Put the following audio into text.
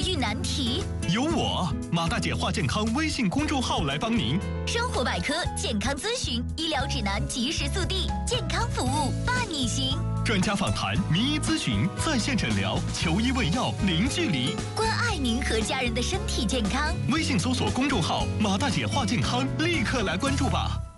遇难题？ 由我马大姐话健康微信公众号来帮您。 生活百科、健康咨询、医疗指南及时速递，健康服务伴你行。 专家访谈、名医咨询、在线诊疗，求医问药零距离， 关爱您和家人的身体健康。 微信搜索公众号“马大姐话健康”，立刻来关注吧。